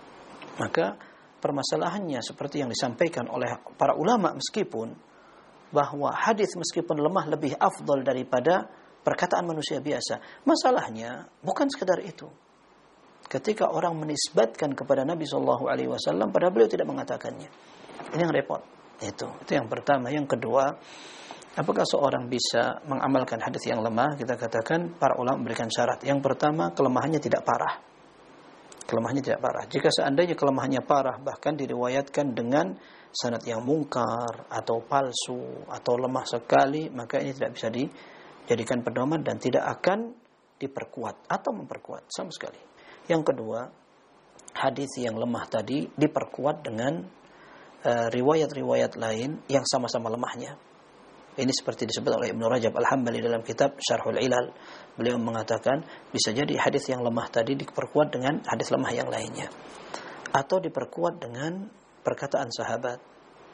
Maka permasalahannya seperti yang disampaikan oleh para ulama, meskipun bahwa hadis meskipun lemah lebih afdal daripada perkataan manusia biasa. Masalahnya bukan sekedar itu. Ketika orang menisbatkan kepada Nabi sallallahu alaihi wasallam padahal beliau tidak mengatakannya. Ini yang repot. Itu. Itu yang pertama. Yang kedua, apakah seorang bisa mengamalkan hadis yang lemah? Kita katakan para ulama memberikan syarat. Yang pertama, kelemahannya tidak parah. Kelemahannya tidak parah. Jika seandainya kelemahannya parah, bahkan diriwayatkan dengan sanad yang mungkar atau palsu atau lemah sekali, maka ini tidak bisa dijadikan pedoman dan tidak akan diperkuat atau memperkuat sama sekali. Yang kedua, hadis yang lemah tadi diperkuat dengan uh, riwayat-riwayat lain yang sama-sama lemahnya. Ini seperti disebut oleh Ibnu Rajab Al-Hambali dalam kitab Syarhul Ilal. Beliau mengatakan bisa jadi hadis yang lemah tadi diperkuat dengan hadis lemah yang lainnya, atau diperkuat dengan perkataan sahabat.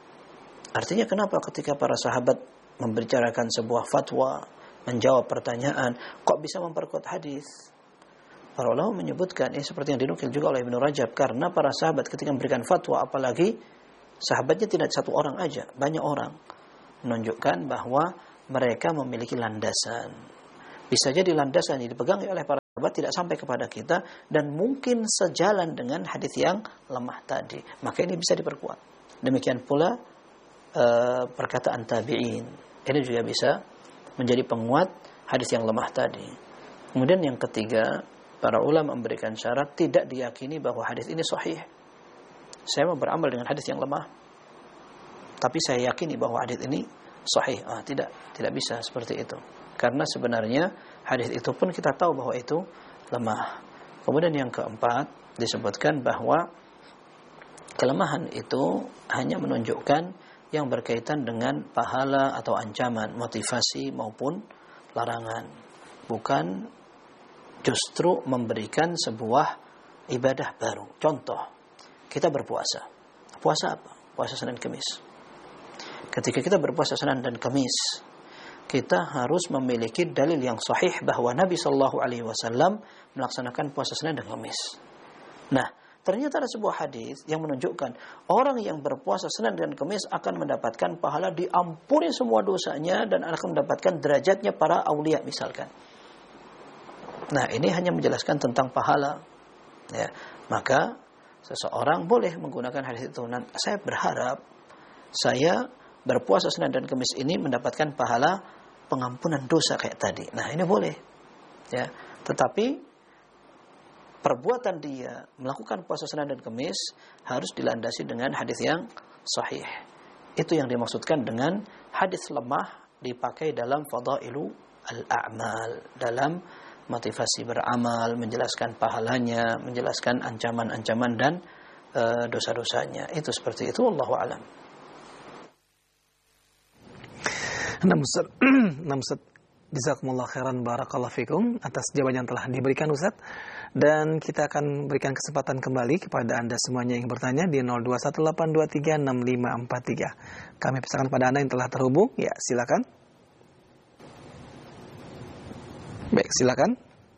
Artinya kenapa ketika para sahabat membicarakan sebuah fatwa, menjawab pertanyaan, kok bisa memperkuat hadis? Para ulama menyebutkan ini seperti yang dinukil juga oleh Ibnu Rajab, karena para sahabat ketika memberikan fatwa, apalagi sahabatnya tidak satu orang aja, banyak orang, menunjukkan bahwa mereka memiliki landasan. Bisa jadi landasan yang dipegang oleh para sahabat tidak sampai kepada kita dan mungkin sejalan dengan hadis yang lemah tadi, maka ini bisa diperkuat. Demikian pula uh, perkataan tabi'in, ini juga bisa menjadi penguat hadis yang lemah tadi. Kemudian yang ketiga, para ulama memberikan syarat tidak diyakini bahwa hadis ini sahih. Saya mau beramal dengan hadis yang lemah, tapi saya yakini bahwa hadis ini sahih. Ah, tidak, tidak bisa seperti itu. Karena sebenarnya hadis itu pun kita tahu bahwa itu lemah. Kemudian yang keempat disebutkan bahwa kelemahan itu hanya menunjukkan yang berkaitan dengan pahala atau ancaman, motivasi maupun larangan. Bukan justru memberikan sebuah ibadah baru. Contoh, kita berpuasa. Puasa apa? Puasa Senin Kamis. Ketika kita berpuasa Senin dan Kamis, kita harus memiliki dalil yang sahih bahwa Nabi Shallallahu Alaihi Wasallam melaksanakan puasa Senin dan Kamis. Nah, ternyata ada sebuah hadis yang menunjukkan orang yang berpuasa Senin dan Kamis akan mendapatkan pahala, diampuni semua dosanya dan akan mendapatkan derajatnya para aulia misalkan. Nah, ini hanya menjelaskan tentang pahala. Ya, maka seseorang boleh menggunakan hadis itu. Nah, saya berharap saya berpuasa Senin dan Kamis ini mendapatkan pahala pengampunan dosa kayak tadi. Nah, ini boleh. Ya, tetapi perbuatan dia melakukan puasa Senin dan Kamis harus dilandasi dengan hadis yang sahih. Itu yang dimaksudkan dengan hadis lemah dipakai dalam fadailu al-a'mal, dalam motivasi beramal, menjelaskan pahalanya, menjelaskan ancaman-ancaman dan e, dosa-dosanya. Itu seperti itu, wallahu a'lam. Nah Ustaz, nah Ustaz, jazakumullah khairan barakallahu fikum atas jawaban yang telah diberikan Ustaz. Dan kita akan berikan kesempatan kembali kepada Anda semuanya yang bertanya di nol dua satu delapan dua tiga enam lima empat tiga. Kami persilakan pada Anda yang telah terhubung. Ya, silakan. Baik, silakan.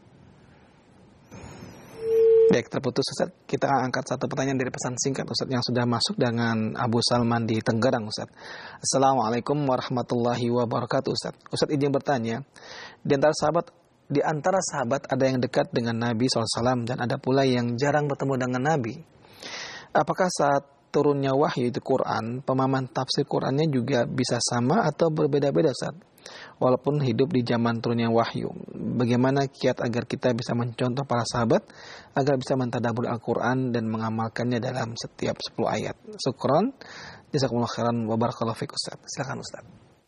Baik, terputus Ustaz. Kita angkat satu pertanyaan dari pesan singkat Ustaz yang sudah masuk dengan Abu Salman di Tenggarang Ustaz. Assalamualaikum warahmatullahi wabarakatuh Ustaz. Ustaz izin bertanya, di antara sahabat di antara sahabat ada yang dekat dengan Nabi shallallahu alaihi wasallam dan ada pula yang jarang bertemu dengan Nabi. Apakah saat turunnya wahyu itu Quran, pemahaman tafsir Qurannya juga bisa sama atau berbeda-beda Ustaz? Walaupun hidup di zaman turunnya wahyu, bagaimana kiat agar kita bisa mencontoh para sahabat agar bisa mentadabbur Al-Quran dan mengamalkannya dalam setiap sepuluh ayat. Syukran, jazakumullah khairan wa barakallahu fiik Ustaz. Silakan Ustaz.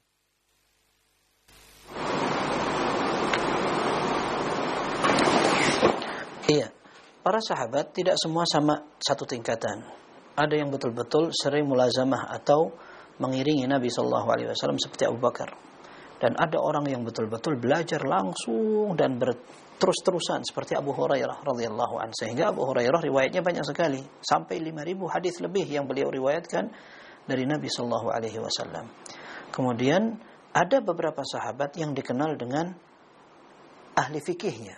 Iya, para sahabat tidak semua sama satu tingkatan. Ada yang betul-betul sering mulazamah atau mengiringi Nabi Shallallahu Alaihi Wasallam seperti Abu Bakar. Dan ada orang yang betul-betul belajar langsung dan berterus-terusan seperti Abu Hurairah radhiyallahu anhu. Sehingga Abu Hurairah riwayatnya banyak sekali, sampai lima ribu hadis lebih yang beliau riwayatkan dari Nabi sallallahu alaihi wasallam. Kemudian ada beberapa sahabat yang dikenal dengan ahli fikihnya.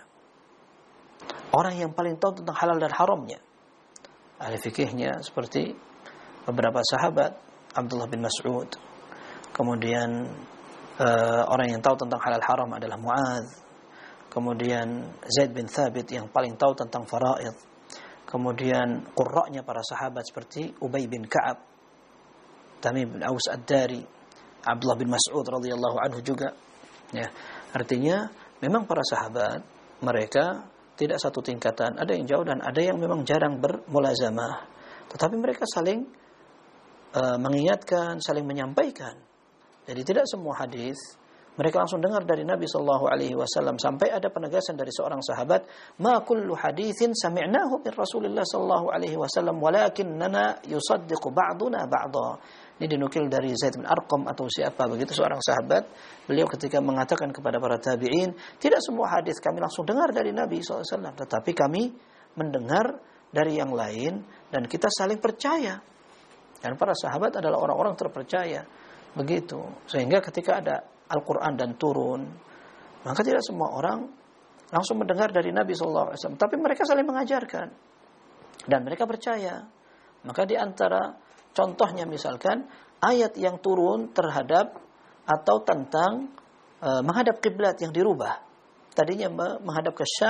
Orang yang paling tahu tentang halal dan haramnya. Ahli fikihnya seperti beberapa sahabat, Abdullah bin Mas'ud. Kemudian Uh, orang yang tahu tentang halal haram adalah Mu'adz. Kemudian Zaid bin Thabit yang paling tahu tentang faraid. Kemudian qurra'nya para sahabat seperti Ubay bin Ka'ab, Tamim bin Aus Ad-Dari, Abdullah bin Mas'ud radhiyallahu anhu juga. Ya, artinya memang para sahabat mereka tidak satu tingkatan, ada yang jauh dan ada yang memang jarang bermulazamah. Tetapi mereka saling uh, mengingatkan, saling menyampaikan. Jadi tidak semua hadis mereka langsung dengar dari Nabi sallallahu alaihi wasallam, sampai ada penegasan dari seorang sahabat, "Ma kullu haditsin sami'nahu min Rasulillah sallallahu alaihi wasallam, walakinnana yusaddiqu ba'duna ba'dha." Ini dinukil dari Zaid bin Arqam atau siapa begitu seorang sahabat. Beliau ketika mengatakan kepada para tabi'in, tidak semua hadis kami langsung dengar dari Nabi sallallahu alaihi wasallam, tetapi kami mendengar dari yang lain dan kita saling percaya. Dan para sahabat adalah orang-orang terpercaya. Begitu. Sehingga ketika ada Al-Quran dan turun, maka tidak semua orang langsung mendengar dari Nabi sallallahu alaihi wasallam, tapi mereka saling mengajarkan dan mereka percaya. Maka di antara contohnya misalkan ayat yang turun terhadap atau tentang uh, menghadap kiblat yang dirubah. Tadinya menghadap ke Syam,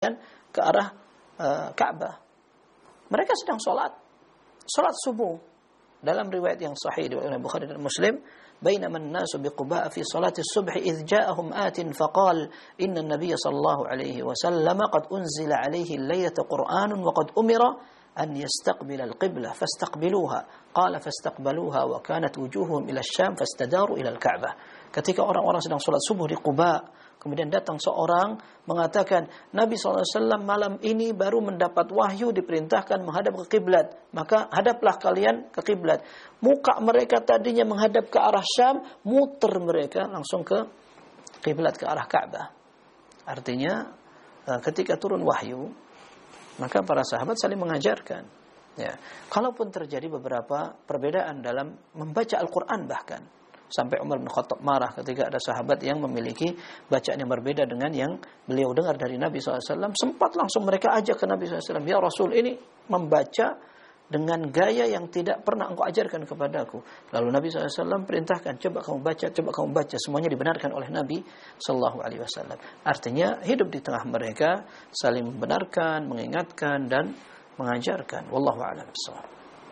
ke arah uh, Ka'bah. Mereka sedang sholat, sholat subuh. Dalam riwayat yang sahih dari Bukhari dan Muslim, بينما الناس بقباء في صلاة الصبح إذ جاءهم آت فقال إن النبي صلى الله عليه وسلم قد أنزل عليه الليلة قرآن وقد أمر أن يستقبل القبلة فاستقبلوها قال فاستقبلوها وكانت وجوههم إلى الشام فاستداروا إلى الكعبة. Ketika orang-orang sedang sholat subuh di Quba, kemudian datang seorang mengatakan, Nabi shallallahu alaihi wasallam malam ini baru mendapat wahyu diperintahkan menghadap ke kiblat, maka hadaplah kalian ke kiblat. Muka mereka tadinya menghadap ke arah Syam, muter mereka langsung ke kiblat, ke arah Ka'bah. Artinya ketika turun wahyu, maka para sahabat saling mengajarkan. Ya, kalaupun terjadi beberapa perbedaan dalam membaca Al-Quran bahkan. Sampai Umar bin Khattab marah ketika ada sahabat yang memiliki bacaan yang berbeda dengan yang beliau dengar dari Nabi shallallahu alaihi wasallam. Sempat langsung mereka ajak ke Nabi shallallahu alaihi wasallam, ya Rasul, ini membaca dengan gaya yang tidak pernah engkau ajarkan kepadaku. Lalu Nabi shallallahu alaihi wasallam perintahkan, coba kamu baca, coba kamu baca. Semuanya dibenarkan oleh Nabi shallallahu alaihi wasallam. Artinya hidup di tengah mereka, saling membenarkan, mengingatkan, dan mengajarkan. Wallahu a'lam bishawab.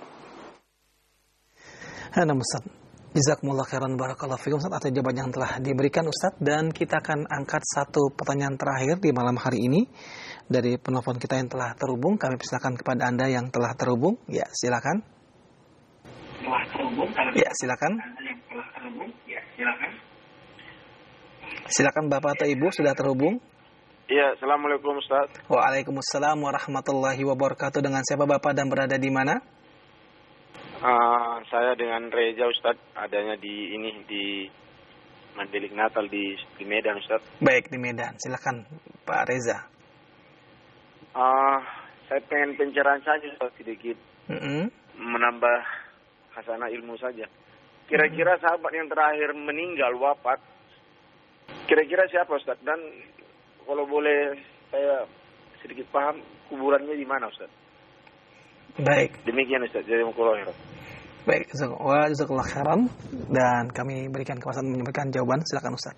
Nah, Ustaz, jazakumullah khairan barakallahu fikum Ustaz atas jawaban yang telah diberikan Ustaz, dan kita akan angkat satu pertanyaan terakhir di malam hari ini dari penelpon kita yang telah terhubung. Kami persilakan kepada Anda yang telah terhubung. Ya, silakan. Telah terhubung. Ya, silakan. Ya, silakan. Silakan Bapak atau Ibu sudah terhubung. Iya, Assalamualaikum Ustaz. Waalaikumsalam warahmatullahi wabarakatuh. Dengan siapa Bapak dan berada di mana? Uh, saya dengan Reza Ustaz, adanya di ini di Mandelik Natal di, di Medan Ustaz. Baik, di Medan. Silakan Pak Reza. Uh, saya pengen pencerahan saja Ustaz, sedikit. Mm-hmm. Menambah hasanah ilmu saja. Kira-kira mm-hmm. sahabat yang terakhir meninggal wafat, kira-kira siapa Ustaz? Dan kalau boleh saya sedikit paham, kuburannya di mana Ustaz? Baik. Demikian Ustaz. Jazakumullah khairan. Baik, jazakallahu khairan, dan kami berikan kesempatan menyampaikan jawaban. Silakan Ustaz.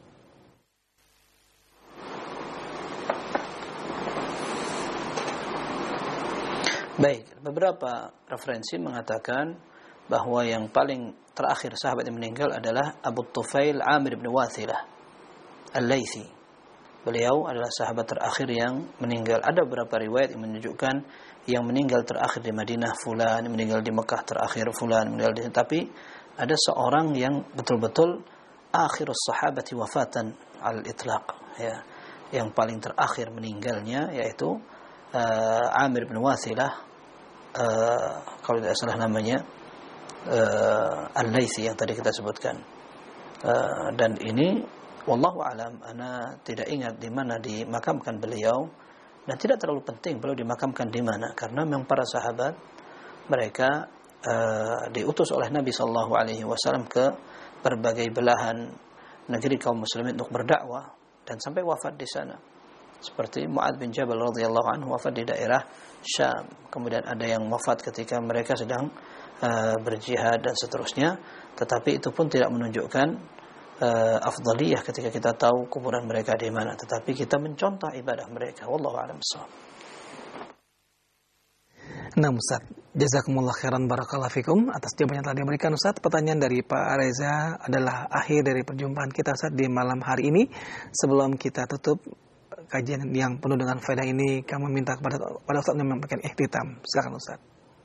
Baik, beberapa referensi mengatakan bahwa yang paling terakhir sahabat yang meninggal adalah Abu Tufail Amir bin Wathilah Al-Laythi. Beliau adalah sahabat terakhir yang meninggal. Ada beberapa riwayat yang menunjukkan yang meninggal terakhir di Madinah fulan, yang meninggal di Mekah terakhir fulan, meninggal di, tapi ada seorang yang betul-betul akhirus sahabati wafatan al-itlaq, ya, yang paling terakhir meninggalnya yaitu uh, Amir bin Wathilah, uh, kalau tidak salah namanya, uh, Al-Laythi yang tadi kita sebutkan. Uh, dan ini wallahu alam, ana tidak ingat di mana dimakamkan beliau, dan tidak terlalu penting beliau dimakamkan di mana, karena memang para sahabat mereka uh, diutus oleh Nabi sallallahu alaihi wasallam ke berbagai belahan negeri kaum muslimin untuk berdakwah dan sampai wafat di sana. Seperti Mu'adz bin Jabal radhiyallahu anhu wafat di daerah Syam. Kemudian ada yang wafat ketika mereka sedang uh, berjihad dan seterusnya. Tetapi itu pun tidak menunjukkan Uh, afdaliyah ketika kita tahu kuburan mereka di mana, tetapi kita mencontoh ibadah mereka. Wallahu a'lam bishawab. Nah Ustaz, jazakumullah khairan barakallahu fikum atas jawaban yang telah diberikan Ustaz. Pertanyaan dari Pak Reza adalah akhir dari perjumpaan kita Ustaz di malam hari ini. Sebelum kita tutup kajian yang penuh dengan faedah ini, kami minta kepada pada Ustaz yang memberikan ikhtitam. Silakan Ustaz.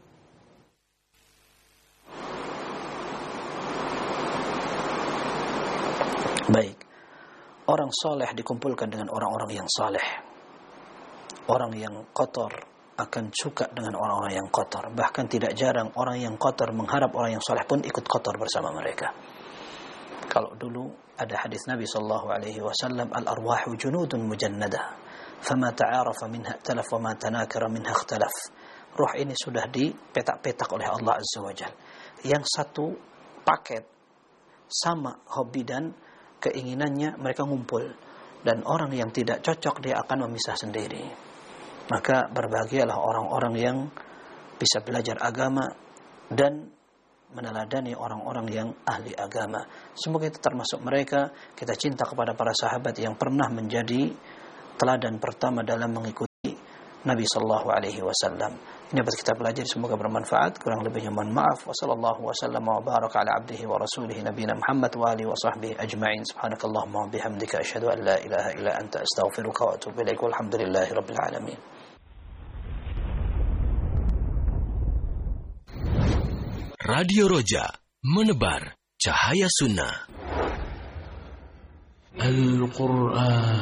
Baik, orang soleh dikumpulkan dengan orang-orang yang soleh. Orang yang kotor akan suka dengan orang-orang yang kotor. Bahkan tidak jarang orang yang kotor mengharap orang yang soleh pun ikut kotor bersama mereka. Kalau dulu ada hadis Nabi sallallahu alaihi wasallam, al-arwahu junudun mujannadah, fama ta'arafa minha talaf wa ma tanakara minha ikhtalaf. Ruh ini sudah dipetak-petak oleh Allah Azza wa Jalla. Yang satu paket sama hobi dan keinginannya, mereka ngumpul, dan orang yang tidak cocok dia akan memisah sendiri. Maka berbahagialah orang-orang yang bisa belajar agama dan meneladani orang-orang yang ahli agama. Semoga itu termasuk mereka. Kita cinta kepada para sahabat yang pernah menjadi teladan pertama dalam mengikuti Nabi sallallahu alaihi wasallam. Ini dapat kita pelajari, semoga bermanfaat. Kurang lebihnya mohon maaf. Wa sallallahu wasallam wa baraka ala abdihi wa rasulihi nabiyina Muhammad wa alihi wa sahbihi ajma'in. Subhanakallahumma wa bihamdika asyhadu an la ilaha illa anta astaghfiruka wa atubu ilaik. Walhamdulillahi rabbil alamin. Radio Roja, menebar cahaya sunnah. Al-Quran